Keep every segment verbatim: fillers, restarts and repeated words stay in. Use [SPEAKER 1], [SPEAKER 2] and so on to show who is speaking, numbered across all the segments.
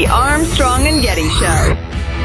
[SPEAKER 1] The Armstrong and Getty Show.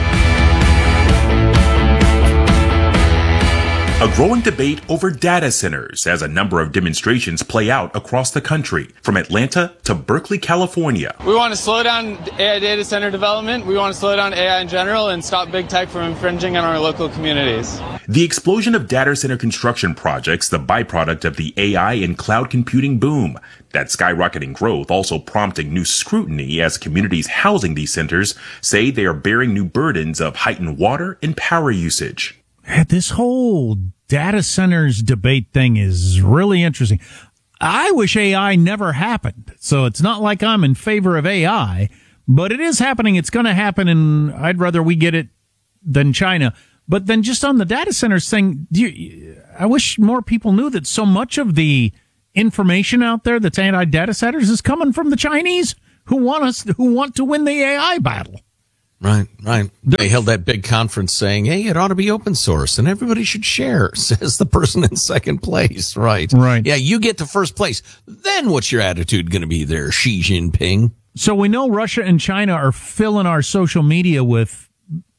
[SPEAKER 2] A growing debate over data centers as a number of demonstrations play out across the country, from Atlanta to Berkeley, California.
[SPEAKER 3] We want to slow down A I data center development. We want to slow down A I in general and stop big tech from infringing on our local communities.
[SPEAKER 2] The explosion of data center construction projects, the byproduct of the A I and cloud computing boom. That skyrocketing growth also prompting new scrutiny as communities housing these centers say they are bearing new burdens of heightened water and power usage.
[SPEAKER 4] This whole data centers debate thing is really interesting. I wish A I never happened. So it's not like I'm in favor of A I, but it is happening. It's going to happen, and I'd rather we get it than China. But then just on the data centers thing, do you, I wish more people knew that so much of the information out there that's anti-data centers is coming from the Chinese who want us, who want to win the A I battle.
[SPEAKER 5] Right, right. They held that big conference saying, hey, it ought to be open source and everybody should share, says the person in second place. Right.
[SPEAKER 4] Right.
[SPEAKER 5] Yeah, you get to first place. Then what's your attitude going to be there, Xi Jinping?
[SPEAKER 4] So we know Russia and China are filling our social media with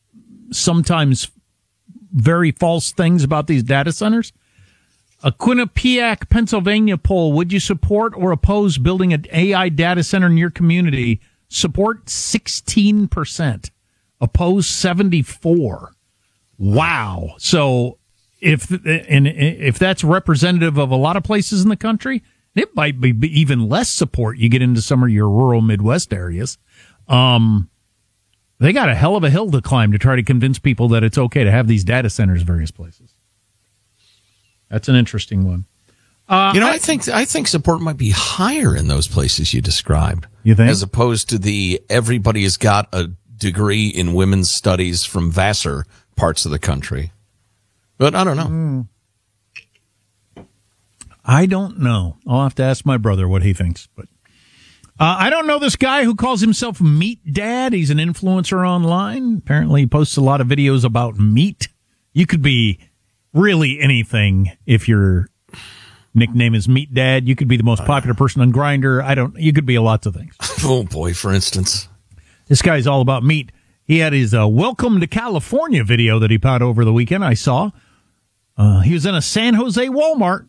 [SPEAKER 4] sometimes very false things about these data centers. A Quinnipiac, Pennsylvania poll, would you support or oppose building an A I data center in your community? Support sixteen percent, oppose seventy-four. Wow. So if and if that's representative of a lot of places in the country, it might be even less support. You get into some of your rural Midwest areas. Um, they got a hell of a hill to climb to try to convince people that it's okay to have these data centers various places. That's an interesting one. Uh,
[SPEAKER 5] you know, I, I think I think support might be higher in those places you described.
[SPEAKER 4] You think?
[SPEAKER 5] As opposed to the everybody has got a degree in women's studies from Vassar parts of the country. But I don't know.
[SPEAKER 4] Mm. I don't know. I'll have to ask my brother what he thinks. But uh, I don't know this guy who calls himself Meat Dad. He's an influencer online. Apparently he posts a lot of videos about meat. You could be really anything if you're nickname is Meat Dad. You could be the most popular person on Grindr. I don't, you could be a lots of things.
[SPEAKER 5] Oh boy, for instance.
[SPEAKER 4] This guy's all about meat. He had his uh, Welcome to California video that he put out over the weekend. I saw. Uh, he was in a San Jose Walmart.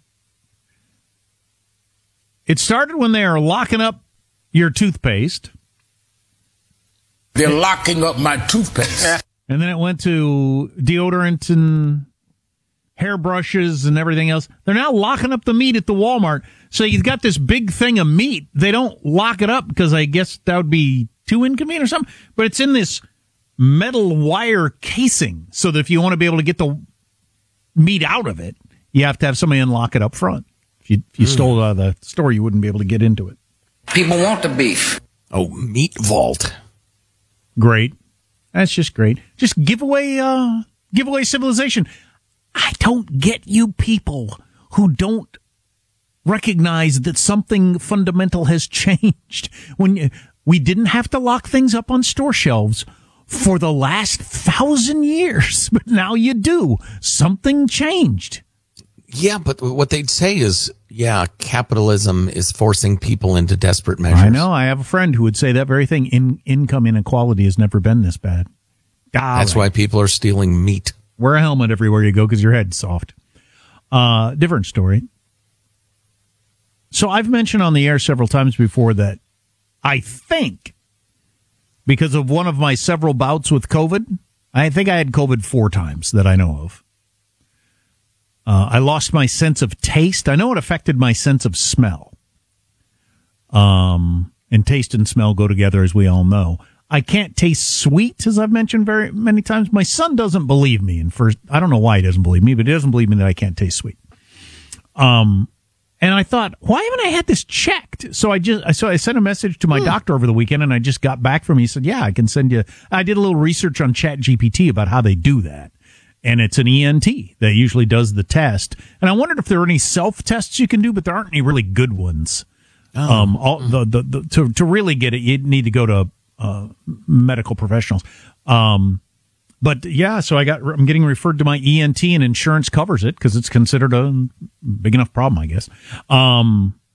[SPEAKER 4] It started when they are locking up your toothpaste.
[SPEAKER 6] They're locking up my toothpaste.
[SPEAKER 4] And then it went to deodorant and hairbrushes and everything else. They're now locking up the meat at the Walmart. So you've got this big thing of meat. They don't lock it up because I guess that would be too inconvenient or something. But it's in this metal wire casing so that if you want to be able to get the meat out of it, you have to have somebody unlock it up front. If you, if you mm. stole it out of the store, you wouldn't be able to get into it.
[SPEAKER 6] People want the beef.
[SPEAKER 5] Oh, Meat Vault.
[SPEAKER 4] Great. That's just great. Just give away, uh, give away civilization. I don't get you people who don't recognize that something fundamental has changed. When you, we didn't have to lock things up on store shelves for the last thousand years, but now you do. Something changed.
[SPEAKER 5] Yeah, but what they'd say is, yeah, capitalism is forcing people into desperate measures.
[SPEAKER 4] I know. I have a friend who would say that very thing. In, income inequality has never been this bad. Golly.
[SPEAKER 5] That's why people are stealing meat.
[SPEAKER 4] Wear a helmet everywhere you go because your head's soft. Uh, different story. So I've mentioned on the air several times before that I think because of one of my several bouts with COVID, I think I had COVID four times that I know of. Uh, I lost my sense of taste. I know it affected my sense of smell. Um, and taste and smell go together, as we all know. I can't taste sweet, as I've mentioned very many times. My son doesn't believe me. And first, I don't know why he doesn't believe me, but he doesn't believe me that I can't taste sweet. Um, and I thought, why haven't I had this checked? So I just, so I sent a message to my hmm. doctor over the weekend, and I just got back from him. He said, yeah, I can send you. I did a little research on Chat G P T about how they do that. And it's an E N T that usually does the test. And I wondered if there are any self-tests you can do, but there aren't any really good ones. Oh. Um, all the, the, the, to, to really get it, you need to go to, uh, medical professionals. Um, but yeah, so I got, I'm getting referred to my E N T and insurance covers it because it's considered a big enough problem, I guess. Um,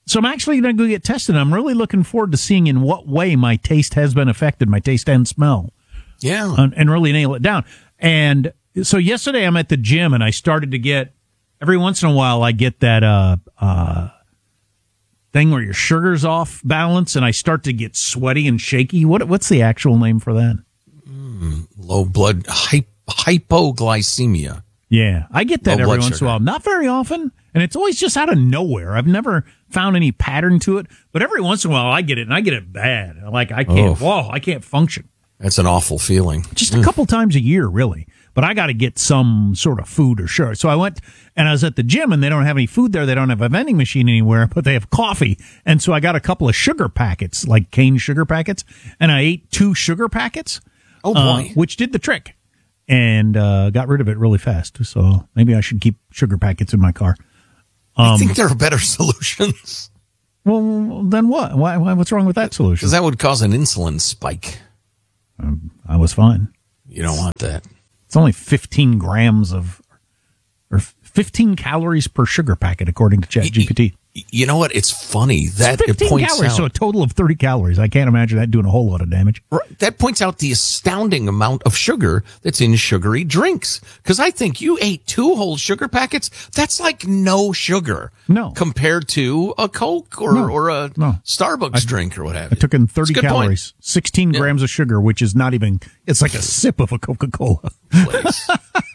[SPEAKER 4] So I'm actually going to go get tested. I'm really looking forward to seeing in what way my taste has been affected, my taste and smell.
[SPEAKER 5] Yeah.
[SPEAKER 4] And, and really nail it down. And so yesterday I'm at the gym and I started to get, every once in a while I get that uh, uh, thing where your sugar's off balance and I start to get sweaty and shaky. What What's the actual name for that?
[SPEAKER 5] Mm, low blood, hy- hypoglycemia.
[SPEAKER 4] Yeah, I get that
[SPEAKER 5] Low
[SPEAKER 4] every
[SPEAKER 5] blood
[SPEAKER 4] once
[SPEAKER 5] sugar.
[SPEAKER 4] in a while. Not very often, and it's always just out of nowhere. I've never found any pattern to it, but every once in a while I get it, and I get it bad. Like I can't,
[SPEAKER 5] Oh.
[SPEAKER 4] whoa, I can't function.
[SPEAKER 5] That's an awful feeling.
[SPEAKER 4] Just a couple times a year, really. But I got to get some sort of food or sugar. So I went and I was at the gym, and they don't have any food there. They don't have a vending machine anywhere, but they have coffee. And so I got a couple of sugar packets, like cane sugar packets, and I ate two sugar packets.
[SPEAKER 5] Oh, boy.
[SPEAKER 4] Uh, which did the trick. And uh, got rid of it really fast. So maybe I should keep sugar packets in my car.
[SPEAKER 5] I
[SPEAKER 4] Um,
[SPEAKER 5] think there are better solutions.
[SPEAKER 4] Well, then what? Why, why? What's wrong with that solution?
[SPEAKER 5] Because that would cause an insulin spike.
[SPEAKER 4] Um, I was fine.
[SPEAKER 5] You don't want that.
[SPEAKER 4] It's only fifteen grams of, or fifteen calories per sugar packet, according to ChatGPT.
[SPEAKER 5] You know what? It's funny that it
[SPEAKER 4] fifteen
[SPEAKER 5] points
[SPEAKER 4] calories,
[SPEAKER 5] out.
[SPEAKER 4] so a total of thirty calories. I can't imagine that doing a whole lot of damage.
[SPEAKER 5] Right, that points out the astounding amount of sugar that's in sugary drinks. Because I think you ate two whole sugar packets. That's like no sugar.
[SPEAKER 4] No.
[SPEAKER 5] Compared to a Coke or,
[SPEAKER 4] No.
[SPEAKER 5] or a
[SPEAKER 4] No.
[SPEAKER 5] Starbucks drink or what have
[SPEAKER 4] I
[SPEAKER 5] you.
[SPEAKER 4] took in thirty
[SPEAKER 5] It's a good point.
[SPEAKER 4] calories, sixteen
[SPEAKER 5] Yeah.
[SPEAKER 4] grams of sugar, which is not even, it's like a sip of a Coca-Cola.
[SPEAKER 5] Please.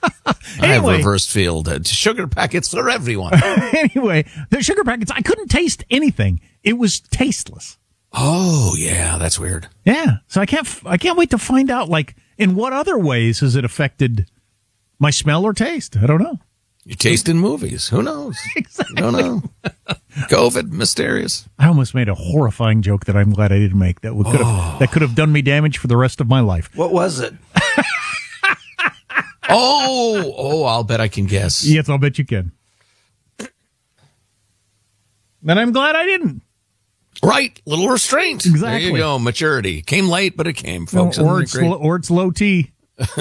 [SPEAKER 5] I have
[SPEAKER 4] Anyway.
[SPEAKER 5] reversed field. Uh, sugar packets for everyone.
[SPEAKER 4] Anyway, the sugar packets, I couldn't taste anything. It was tasteless.
[SPEAKER 5] Oh, yeah, that's weird.
[SPEAKER 4] Yeah. So I can't, I can't wait to find out, like, in what other ways has it affected my smell or taste? I don't know.
[SPEAKER 5] You taste in movies. Who knows?
[SPEAKER 4] Exactly.
[SPEAKER 5] Don't know. COVID, mysterious.
[SPEAKER 4] I almost made a horrifying joke that I'm glad I didn't make. That would could have that could have done me damage for the rest of my life.
[SPEAKER 7] What was it?
[SPEAKER 5] Oh, oh, I'll bet I can guess.
[SPEAKER 4] Yes, I'll bet you can. And I'm glad I didn't.
[SPEAKER 5] Right, little restraint.
[SPEAKER 4] Exactly.
[SPEAKER 5] There you go, maturity. Came late, but it came, folks.
[SPEAKER 4] or,
[SPEAKER 5] Isn't
[SPEAKER 4] it's,
[SPEAKER 5] it great?
[SPEAKER 4] lo- or it's low T.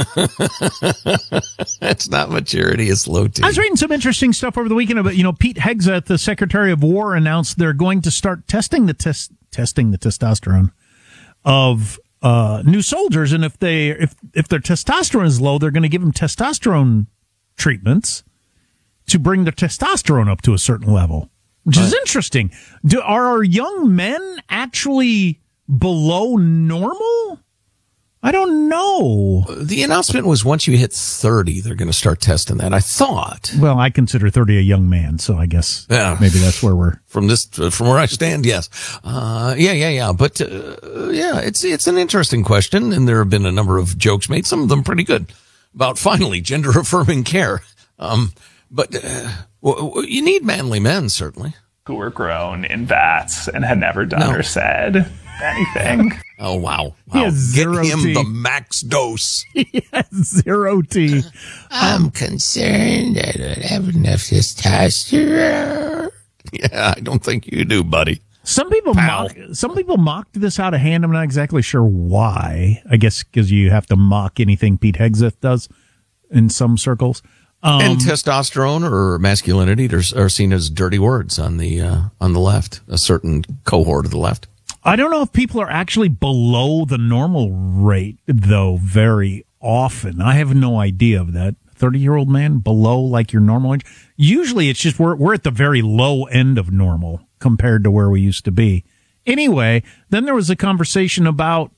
[SPEAKER 5] That's not maturity, it's low T.
[SPEAKER 4] I was reading some interesting stuff over the weekend about, you know, Pete Hegseth, the Secretary of War, announced they're going to start testing the test testing the testosterone of uh, new soldiers, and if they if if their testosterone is low, they're going to give them testosterone treatments to bring their testosterone up to a certain level, which is interesting. Do are our young men actually below normal? I don't know.
[SPEAKER 5] The announcement was once you hit thirty, they're going to start testing that. I thought.
[SPEAKER 4] Well, I consider thirty a young man, so I guess
[SPEAKER 5] Yeah.
[SPEAKER 4] maybe that's where we're.
[SPEAKER 5] From this, from where I stand, yes. Uh, yeah, yeah, yeah. But, uh, yeah, it's, it's an interesting question. And there have been a number of jokes made, some of them pretty good, about finally gender affirming care. Um, but, uh, w- w- you need manly men, certainly.
[SPEAKER 8] Who were grown in vats and had never done
[SPEAKER 5] No.
[SPEAKER 8] or said anything.
[SPEAKER 5] Oh, wow.
[SPEAKER 4] He
[SPEAKER 5] wow.
[SPEAKER 4] has
[SPEAKER 5] Get
[SPEAKER 4] zero
[SPEAKER 5] him
[SPEAKER 4] T.
[SPEAKER 5] the max dose.
[SPEAKER 4] Zero T.
[SPEAKER 5] I'm concerned I don't have enough testosterone. Yeah, I don't think you do, buddy.
[SPEAKER 4] Some people
[SPEAKER 5] Pal.
[SPEAKER 4] mock, some people mocked this out of hand. I'm not exactly sure why. I guess because you have to mock anything Pete Hegseth does in some circles. Um,
[SPEAKER 5] And testosterone or masculinity are, are seen as dirty words on the uh, on the left, a certain cohort of the left.
[SPEAKER 4] I don't know if people are actually below the normal rate, though, very often. I have no idea of that. thirty-year-old man below, like, your normal age. Usually it's just we're, we're at the very low end of normal compared to where we used to be. Anyway, then there was a conversation about,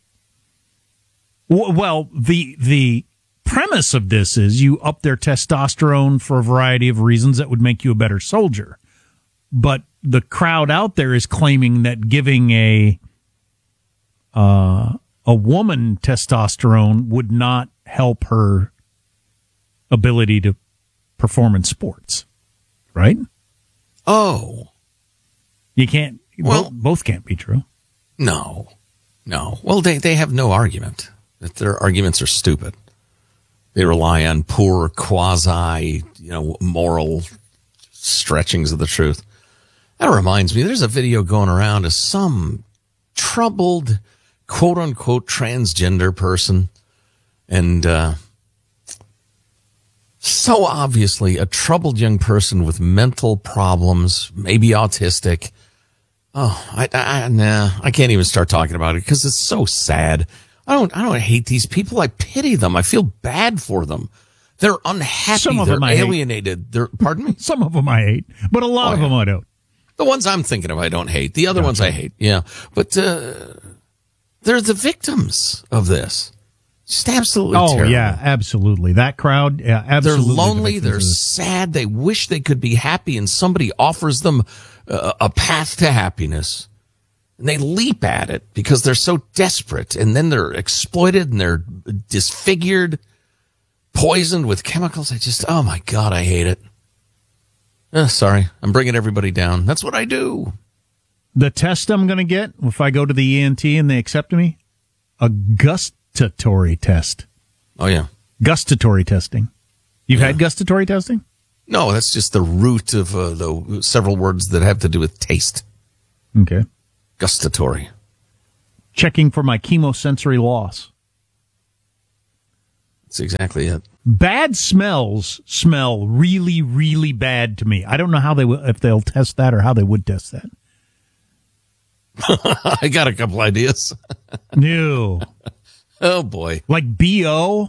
[SPEAKER 4] w- well, the the premise of this is you up their testosterone for a variety of reasons that would make you a better soldier. But the crowd out there is claiming that giving a uh, a woman testosterone would not help her ability to perform in sports, right?
[SPEAKER 5] Oh,
[SPEAKER 4] You can't.
[SPEAKER 5] Well-
[SPEAKER 4] both, both can't be true.
[SPEAKER 5] no, no. Well, they, they have no argument. That their arguments are stupid. They rely on poor quasi, you know, moral stretchings of the truth. That reminds me, there's a video going around of some troubled, quote unquote, transgender person. And, uh, so obviously a troubled young person with mental problems, maybe autistic. Oh, I, I, nah, I can't even start talking about it because it's so sad. I don't, I don't hate these people. I pity them. I feel bad for them. They're unhappy.
[SPEAKER 4] Some of
[SPEAKER 5] They're
[SPEAKER 4] them I
[SPEAKER 5] alienated.
[SPEAKER 4] hate.
[SPEAKER 5] They're, pardon me?
[SPEAKER 4] Some of them I hate, but a lot
[SPEAKER 5] Oh,
[SPEAKER 4] of
[SPEAKER 5] yeah.
[SPEAKER 4] them I don't.
[SPEAKER 5] The ones I'm thinking of, I don't hate. The other
[SPEAKER 4] Gotcha.
[SPEAKER 5] ones I hate. Yeah. But, uh, they're the victims of this. Just absolutely
[SPEAKER 4] Oh,
[SPEAKER 5] terrible.
[SPEAKER 4] yeah, absolutely. That crowd, yeah,
[SPEAKER 5] They're
[SPEAKER 4] absolutely. the
[SPEAKER 5] lonely.
[SPEAKER 4] victims
[SPEAKER 5] They're
[SPEAKER 4] of this.
[SPEAKER 5] sad. They wish they could be happy, and somebody offers them uh, a path to happiness. And they leap at it because they're so desperate. And then they're exploited and they're disfigured, poisoned with chemicals. I just, oh my God, I hate it. Uh, sorry, I'm bringing everybody down. That's what I do.
[SPEAKER 4] The test I'm going to get, if I go to the E N T and they accept me, a gustatory test.
[SPEAKER 5] Oh, yeah.
[SPEAKER 4] Gustatory testing. You've
[SPEAKER 5] Yeah.
[SPEAKER 4] had gustatory testing?
[SPEAKER 5] No, that's just the root of uh, the several words that have to do with taste.
[SPEAKER 4] Okay.
[SPEAKER 5] Gustatory.
[SPEAKER 4] Checking for my chemosensory loss.
[SPEAKER 5] That's exactly it.
[SPEAKER 4] Bad smells smell really, really bad to me. I don't know how they will, if they'll test that or how they would test that.
[SPEAKER 5] I got a couple ideas.
[SPEAKER 4] No.
[SPEAKER 5] Oh, boy.
[SPEAKER 4] Like B O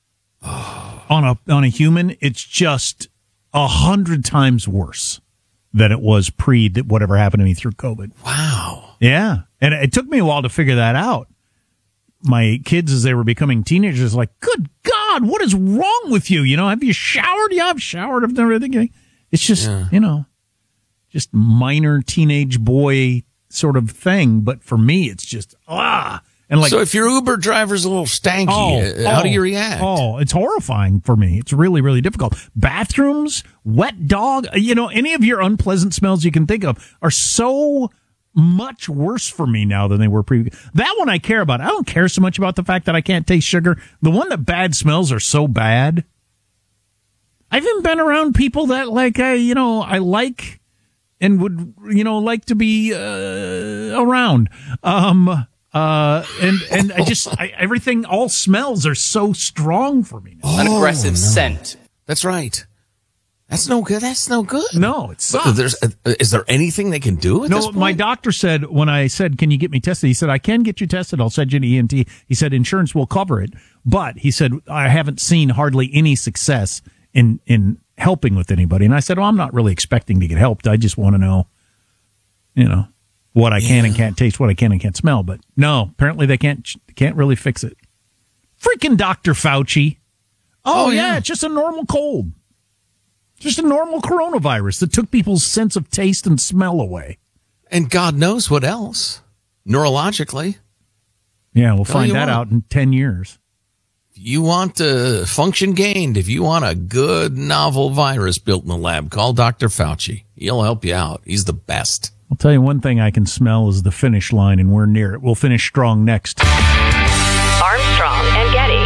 [SPEAKER 4] on a on a human, it's just a hundred times worse than it was pre whatever happened to me through COVID.
[SPEAKER 5] Wow.
[SPEAKER 4] Yeah. And it took me a while to figure that out. My kids, as they were becoming teenagers, like, good God, what is wrong with you? You know, have you showered? Yeah, I've showered. I've done everything. It's just,
[SPEAKER 5] Yeah.
[SPEAKER 4] you know, just minor teenage boy sort of thing. But for me, it's just, ah. And like,
[SPEAKER 5] So if your Uber driver's a little stanky,
[SPEAKER 4] Oh,
[SPEAKER 5] uh, how
[SPEAKER 4] oh,
[SPEAKER 5] do you react?
[SPEAKER 4] Oh, it's horrifying for me. It's really, really difficult. Bathrooms, wet dog, you know, any of your unpleasant smells you can think of are so much worse for me now than they were previously. That one I care about. I don't care so much about the fact that I can't taste sugar. The one that bad smells are so bad. I've even been around people that like, I, you know, I like and would, you know, like to be uh, around. Um, Uh, and, and I just, I, everything, all smells are so strong for me now.
[SPEAKER 7] An aggressive
[SPEAKER 5] no.
[SPEAKER 7] scent.
[SPEAKER 5] That's right. That's no good. That's no good.
[SPEAKER 4] No, it sucks.
[SPEAKER 5] There's, uh, is there anything they can do at this
[SPEAKER 4] No,
[SPEAKER 5] point?
[SPEAKER 4] my doctor said, when I said, can you get me tested? He said, I can get you tested. I'll send you to E N T. He said, insurance will cover it. But he said, I haven't seen hardly any success in, in helping with anybody. And I said, well, I'm not really expecting to get helped. I just want to know, you know, what I can
[SPEAKER 5] Yeah.
[SPEAKER 4] and can't taste, what I can and can't smell. But no, apparently they can't can't really fix it. Freaking Doctor Fauci. Oh,
[SPEAKER 5] Oh,
[SPEAKER 4] yeah,
[SPEAKER 5] yeah.
[SPEAKER 4] it's just a normal cold. Just a normal coronavirus that took people's sense of taste and smell away.
[SPEAKER 5] And God knows what else. Neurologically.
[SPEAKER 4] Yeah, we'll
[SPEAKER 5] Tell
[SPEAKER 4] find
[SPEAKER 5] you
[SPEAKER 4] that
[SPEAKER 5] what.
[SPEAKER 4] out in ten years.
[SPEAKER 5] If you want uh, function gained, if you want a good novel virus built in the lab, call Doctor Fauci. He'll help you out. He's the best.
[SPEAKER 4] I'll tell you one thing I can smell is the finish line, and we're near it. We'll finish strong next.
[SPEAKER 1] Armstrong and Getty.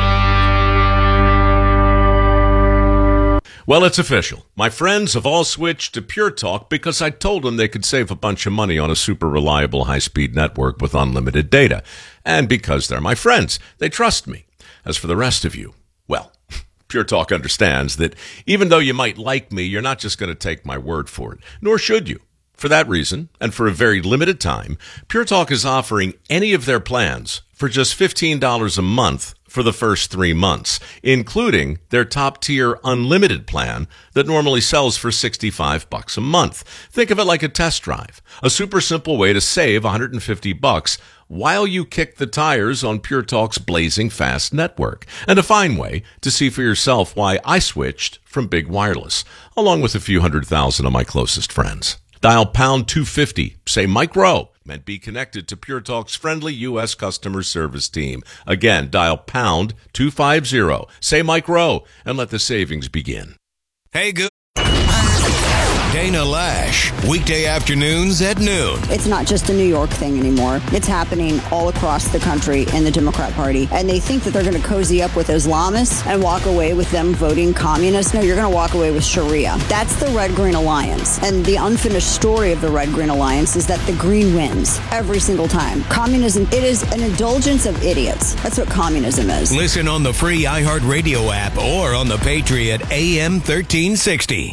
[SPEAKER 9] Well, it's official. My friends have all switched to Pure Talk because I told them they could save a bunch of money on a super reliable high-speed network with unlimited data. And because they're my friends, they trust me. As for the rest of you, well, Pure Talk understands that even though you might like me, you're not just going to take my word for it, nor should you. For that reason, and for a very limited time, Pure Talk is offering any of their plans for just fifteen dollars a month for the first three months, including their top-tier unlimited plan that normally sells for sixty-five bucks a month. Think of it like a test drive, a super simple way to save one hundred fifty bucks while you kick the tires on Pure Talk's blazing fast network, and a fine way to see for yourself why I switched from big wireless, along with a few hundred thousand of my closest friends. Dial pound two fifty, say Mike Rowe, and be connected to Pure Talk's friendly U S customer service team. Again, dial pound two fifty, say Mike Rowe, and let the savings begin.
[SPEAKER 10] Hey, good. Dana Lash, weekday afternoons at noon.
[SPEAKER 11] It's not just a New York thing anymore. It's happening all across the country in the Democrat Party. And they think that they're going to cozy up with Islamists and walk away with them voting communist. No, you're going to walk away with Sharia. That's the Red-Green Alliance. And the unfinished story of the Red-Green Alliance is that the Green wins every single time. Communism, it is an indulgence of idiots. That's what communism is.
[SPEAKER 10] Listen on the free iHeartRadio app or on the Patriot A M thirteen sixty.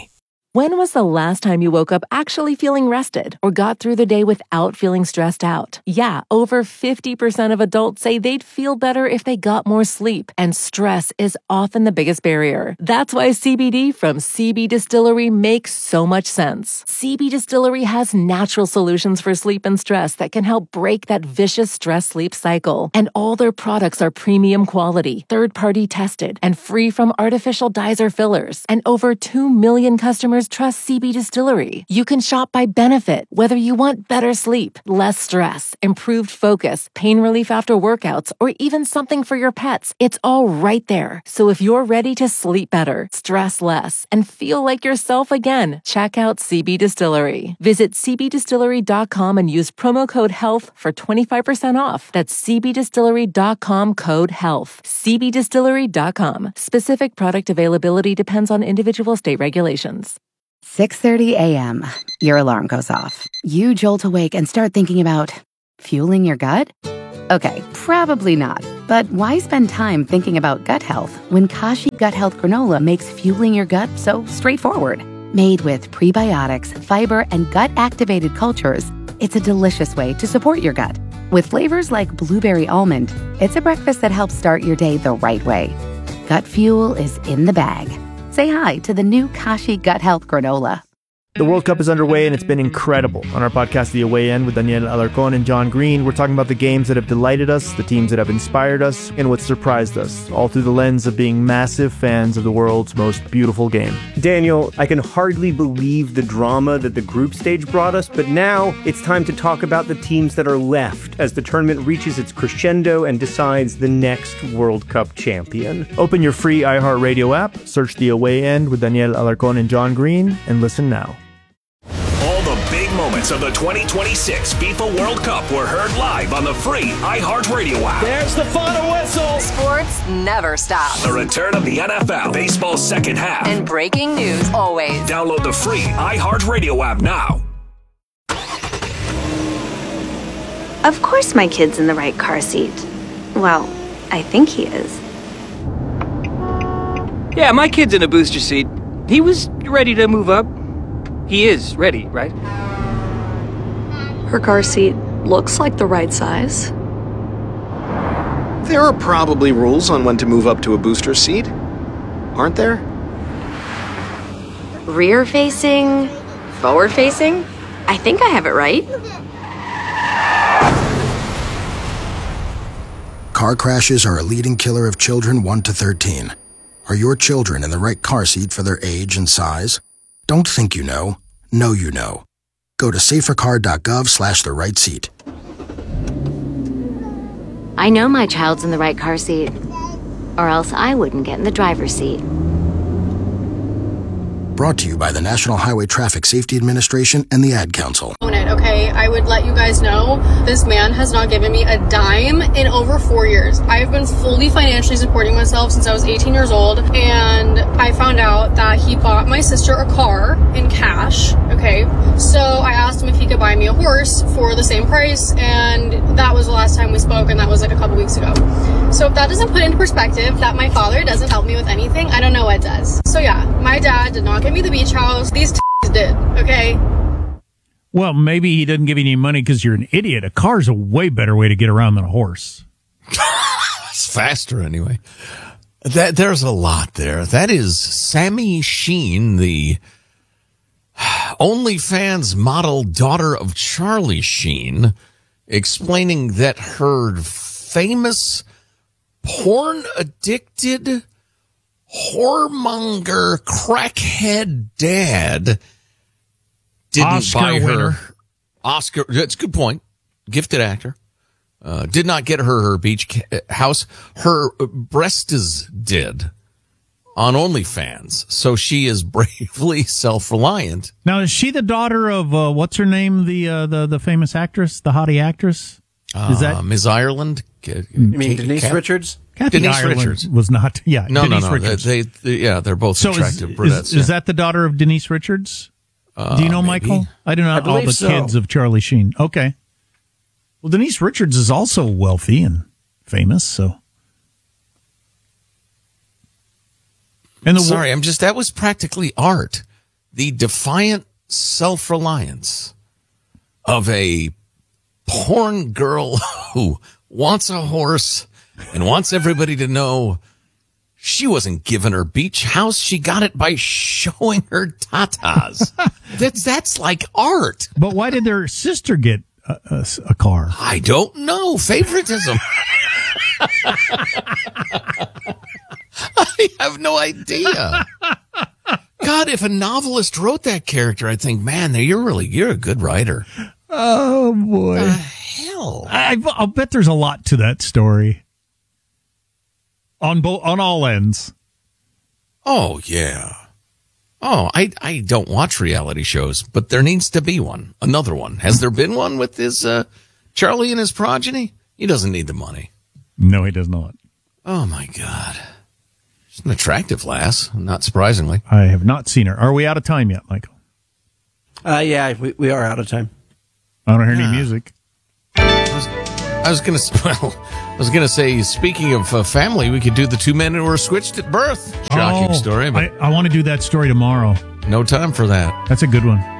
[SPEAKER 7] When was the last time you woke up actually feeling rested or got through the day without feeling stressed out? Yeah, over fifty percent of adults say they'd feel better if they got more sleep, and stress is often the biggest barrier. That's why C B D from C B Distillery makes so much sense. C B Distillery has natural solutions for sleep and stress that can help break that vicious stress-sleep cycle. And all their products are premium quality, third-party tested, and free from artificial dyes or fillers. And over two million customers trust C B Distillery. You can shop by benefit, whether you want better sleep, less stress, improved focus, pain relief after workouts, or even something for your pets. It's all right there. So if you're ready to sleep better, stress less, and feel like yourself again, check out C B Distillery. Visit c b distillery dot com and use promo code HEALTH for twenty-five percent off. That's c b distillery dot com code HEALTH. c b distillery dot com. Specific product availability depends on individual state regulations.
[SPEAKER 12] six thirty a.m. Your alarm goes off. You jolt awake and start thinking about fueling your gut? Okay, probably not. But why spend time thinking about gut health when Kashi Gut Health Granola makes fueling your gut so straightforward? Made with prebiotics, fiber, and gut-activated cultures, it's a delicious way to support your gut. With flavors like blueberry almond, it's a breakfast that helps start your day the right way. Gut fuel is in the bag. Say hi to the new Kashi Gut Health Granola.
[SPEAKER 13] The World Cup is underway and it's been incredible. On our podcast, The Away End, with Daniel Alarcon and John Green, we're talking about the games that have delighted us, the teams that have inspired us, and what surprised us, all through the lens of being massive fans of the world's most beautiful game.
[SPEAKER 14] Daniel, I can hardly believe the drama that the group stage brought us, but now it's time to talk about the teams that are left as the tournament reaches its crescendo and decides the next World Cup champion.
[SPEAKER 13] Open your free iHeartRadio app, search The Away End with Daniel Alarcon and John Green, and listen now.
[SPEAKER 15] All the big moments of the twenty twenty-six FIFA World Cup were heard live on the free iHeartRadio app.
[SPEAKER 16] There's the final whistle.
[SPEAKER 1] Sports never stops.
[SPEAKER 15] The return of the N F L, baseball's second half.
[SPEAKER 1] And breaking news always.
[SPEAKER 15] Download the free iHeartRadio app now.
[SPEAKER 17] Of course my kid's in the right car seat. Well, I think he is.
[SPEAKER 18] Yeah, my kid's in a booster seat. He was ready to move up. He is ready, right?
[SPEAKER 19] Her car seat looks like the right size.
[SPEAKER 20] There are probably rules on when to move up to a booster seat, aren't there?
[SPEAKER 17] Rear facing, forward facing? I think I have it right.
[SPEAKER 21] Car crashes are a leading killer of children one to thirteen. Are your children in the right car seat for their age and size? Don't think you know. Know you know. Go to safercar.gov slash the right seat.
[SPEAKER 22] I know my child's in the right car seat, or else I wouldn't get in the driver's seat.
[SPEAKER 21] Brought to you by the National Highway Traffic Safety Administration and the Ad Council.
[SPEAKER 23] Okay, I would let you guys know this man has not given me a dime in over four years. I've been fully financially supporting myself since I was eighteen years old, and I found out that he bought my sister a car in cash. Okay, so I asked him if he could buy me a horse for the same price, and that was the last time we spoke, and that was like a couple weeks ago. So if that doesn't put into perspective that my father doesn't help me with anything, I don't know what does. So yeah, my dad did not get me the beach house. These t- did, okay?
[SPEAKER 4] Well, maybe he doesn't give you any money because you're an idiot. A car's a way better way to get around than a horse.
[SPEAKER 5] It's faster anyway. That there's a lot there. That is Sammy Sheen, the OnlyFans model daughter of Charlie Sheen, explaining that her famous porn-addicted, whoremonger, crackhead dad didn't
[SPEAKER 4] Oscar
[SPEAKER 5] buy her
[SPEAKER 4] winner.
[SPEAKER 5] Oscar. That's a good point. Gifted actor. Uh, did not get her her beach ca- house. Her breastes did on OnlyFans. So she is bravely self-reliant.
[SPEAKER 4] Now, is she the daughter of, uh, what's her name, the, uh, the the famous actress, the hottie actress? Is that
[SPEAKER 5] Uh, Miz Ireland?
[SPEAKER 24] You mean Denise
[SPEAKER 5] Kat-
[SPEAKER 24] Richards?
[SPEAKER 4] Kathy
[SPEAKER 5] Denise
[SPEAKER 4] Ireland
[SPEAKER 5] Richards.
[SPEAKER 4] was not, yeah.
[SPEAKER 5] No,
[SPEAKER 4] Denise
[SPEAKER 5] no, no.
[SPEAKER 4] Richards.
[SPEAKER 5] They, they, yeah, they're both
[SPEAKER 4] So is,
[SPEAKER 5] attractive
[SPEAKER 4] is,
[SPEAKER 5] brunettes.
[SPEAKER 4] is
[SPEAKER 5] yeah.
[SPEAKER 4] that the daughter of Denise Richards?
[SPEAKER 5] Uh,
[SPEAKER 4] Do you know
[SPEAKER 5] maybe.
[SPEAKER 4] Michael? I do
[SPEAKER 24] I
[SPEAKER 4] not all
[SPEAKER 24] believe
[SPEAKER 4] the
[SPEAKER 24] so.
[SPEAKER 4] kids of Charlie Sheen. Okay. Well, Denise Richards is also wealthy and famous, so.
[SPEAKER 5] And the Sorry, I'm just, that was practically art. the defiant self-reliance of a porn girl who wants a horse and wants everybody to know she wasn't given her beach house. She got it by showing her tatas. that's, that's like art.
[SPEAKER 4] But why did their sister get a, a, a car?
[SPEAKER 5] I don't know. Favoritism. I have no idea. God, if a novelist wrote that character, I'd think, man, you're really, you're a good writer.
[SPEAKER 4] Oh, boy.
[SPEAKER 5] The hell?
[SPEAKER 4] I, I'll bet there's a lot to that story. On bo- on all ends.
[SPEAKER 5] Oh, yeah. Oh, I, I don't watch reality shows, but there needs to be one. Another one. Has there been one with his, uh, Charlie and his progeny? He doesn't need the money.
[SPEAKER 4] No, he does not.
[SPEAKER 5] Oh, my God. She's an attractive lass, not surprisingly.
[SPEAKER 4] I have not seen her. Are we out of time yet, Michael?
[SPEAKER 2] Uh, yeah, we, we are out of time.
[SPEAKER 4] I don't hear
[SPEAKER 5] Yeah.
[SPEAKER 4] any music.
[SPEAKER 5] I was, I was going to, well, I was going to say, speaking of uh, family, we could do the two men who were switched at birth. Shocking
[SPEAKER 4] Oh,
[SPEAKER 5] story, but
[SPEAKER 4] I, I want to do that story tomorrow.
[SPEAKER 5] no time for that.
[SPEAKER 4] That's a good one.